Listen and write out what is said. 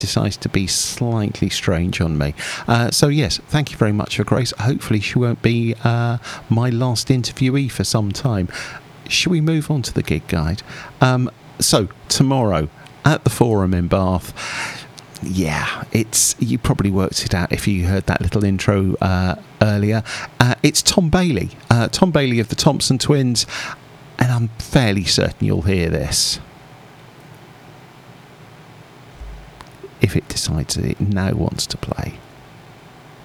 decides to be slightly strange on me. So yes, thank you very much for Grace. Hopefully she won't be my last interviewee for some time. Shall we move on to the gig guide? So tomorrow at the Forum in Bath, yeah, you probably worked it out if you heard that little intro earlier. It's Tom Bailey of the Thompson Twins, and I'm fairly certain you'll hear this if it decides that it now wants to play.